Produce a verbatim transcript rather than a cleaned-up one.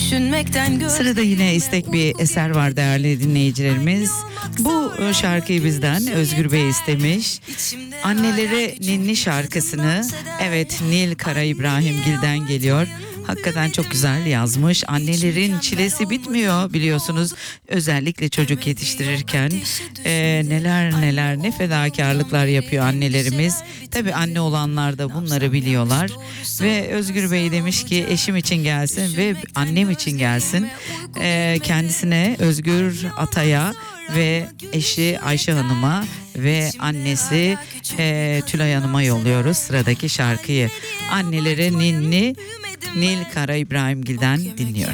düşünmekten. Sırada yine istek bir eser var değerli dinleyicilerimiz. Bu şarkıyı bizden Özgür Bey istemiş. Annelere Ninni şarkısını, evet, Nil Kara İbrahimgil'den geliyor. Hakikaten çok güzel yazmış. Annelerin çilesi bitmiyor biliyorsunuz. Özellikle çocuk yetiştirirken e, neler neler ne fedakarlıklar yapıyor annelerimiz. Tabii anne olanlar da bunları biliyorlar. Ve Özgür Bey demiş ki eşim için gelsin ve annem için gelsin. E, kendisine Özgür Atay'a ve eşi Ayşe Hanım'a ve annesi e, Tülay Hanım'a yolluyoruz sıradaki şarkıyı. Annelere Ninni, Nil Kara İbrahimgil'den dinliyoruz.